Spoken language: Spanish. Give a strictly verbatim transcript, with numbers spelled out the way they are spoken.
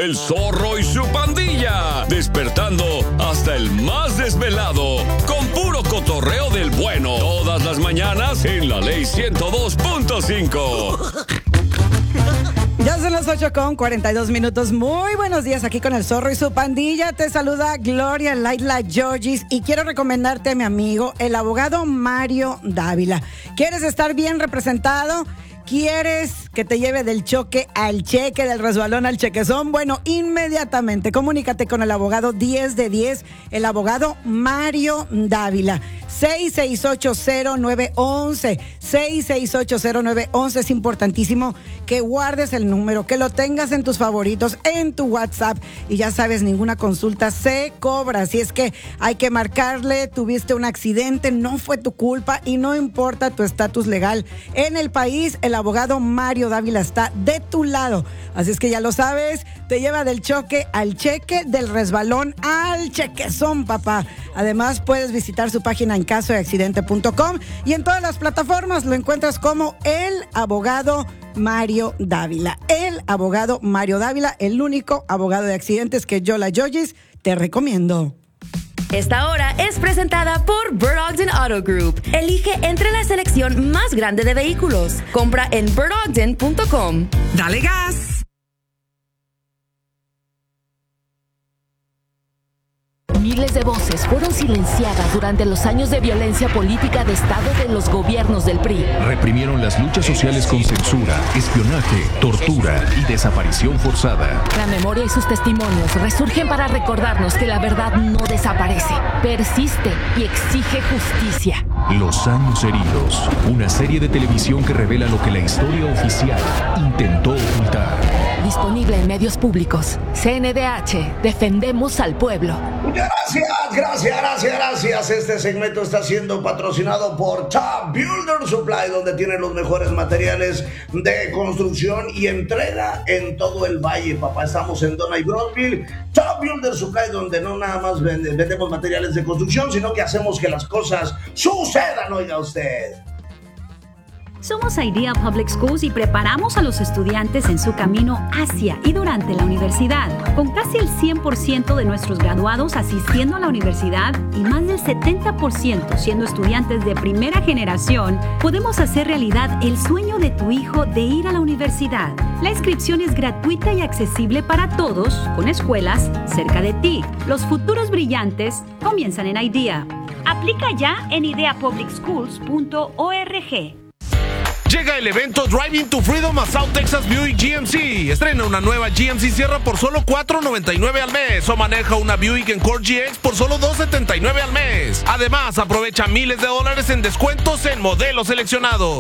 El Zorro y su pandilla, despertando hasta el más desvelado, con puro cotorreo del bueno, todas las mañanas en la Ley ciento dos punto cinco. Ya son las ocho con cuarenta y dos minutos. Muy buenos días aquí con el Zorro y su pandilla. Te saluda Gloria Laila Georgis y quiero recomendarte a mi amigo, el abogado Mario Dávila. ¿Quieres estar bien representado? ¿Quieres que te lleve del choque al cheque, del resbalón al chequezón? Bueno, inmediatamente comunícate con el abogado diez de diez, el abogado Mario Dávila. seis seis ocho cero nueve once, seis seis ocho cero nueve once. Es importantísimo que guardes el número, que lo tengas en tus favoritos, en tu WhatsApp. Y ya sabes, ninguna consulta se cobra. Así es que hay que marcarle, tuviste un accidente, no fue tu culpa y no importa tu estatus legal en el país, el abogado Mario Dávila está de tu lado. Así es que ya lo sabes, te lleva del choque al cheque, del resbalón al chequezón, papá. Además, puedes visitar su página en caso de accidente punto com y en todas las plataformas lo encuentras como el abogado Mario Dávila. El abogado Mario Dávila, el único abogado de accidentes que yo, la Georgis, te recomiendo. Esta hora es presentada por Bird Ogden Auto Group. Elige entre la selección más grande de vehículos. Compra en bird ogden punto com. ¡Dale gas! Miles de voces fueron silenciadas durante los años de violencia política de Estado de los gobiernos del P R I. Reprimieron las luchas sociales con censura, espionaje, tortura y desaparición forzada. La memoria y sus testimonios resurgen para recordarnos que la verdad no desaparece, persiste y exige justicia. Los años heridos, una serie de televisión que revela lo que la historia oficial intentó ocultar. Disponible en medios públicos. C N D H, defendemos al pueblo. Gracias, gracias, gracias, gracias. Este segmento está siendo patrocinado por Top Builder Supply, donde tienen los mejores materiales de construcción y entrega en todo el valle, papá. Estamos en Donna y Broadville. Top Builder Supply, donde no nada más vende, vendemos materiales de construcción, sino que hacemos que las cosas sucedan, oiga usted. Somos Idea Public Schools y preparamos a los estudiantes en su camino hacia y durante la universidad. Con casi el cien por ciento de nuestros graduados asistiendo a la universidad y más del setenta por ciento siendo estudiantes de primera generación, podemos hacer realidad el sueño de tu hijo de ir a la universidad. La inscripción es gratuita y accesible para todos, con escuelas cerca de ti. Los futuros brillantes comienzan en Idea. Aplica ya en idea public schools punto org. Llega el evento Driving to Freedom a South Texas Buick G M C. Estrena una nueva G M C Sierra por solo cuatro noventa y nueve al mes o maneja una Buick Encore G X por solo dos setenta y nueve al mes. Además, aprovecha miles de dólares en descuentos en modelos seleccionados.